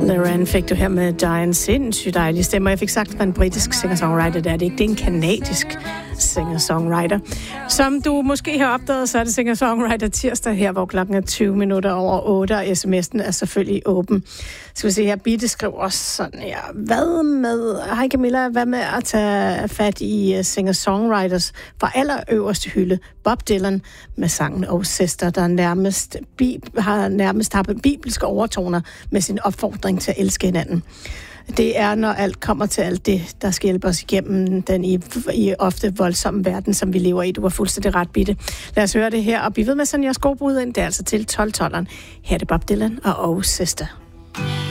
Loren fik du her med Diane, sindssygt dejlig stemme. Jeg fik sagt, at det var en britisk singer-songwriter, det er ikke. Det er en kanadisk singer-songwriter. Som du måske har opdaget, så er det singer-songwriter tirsdag her, hvor klokken er 20 minutter over 8, og sms'en er selvfølgelig åben. Skal vi se her, Bitte skriver også sådan her. Hvad med, hej Camilla, hvad med at tage fat i singer-songwriters fra allerøverste hylde? Bob Dylan med sangen Oh Sister, der har nærmest bibelske overtoner med sin opfordring til at elske hinanden. Det er, når alt kommer til alt det, der skal hjælpe os igennem den i ofte voldsomme verden, som vi lever i. Du var fuldstændig ret, Bitte. Lad os høre det her, og bliv ved med sådan jeres gode bud ind. Det er altså til 12-12'eren. Her er det Bob Dylan og Oh Sister.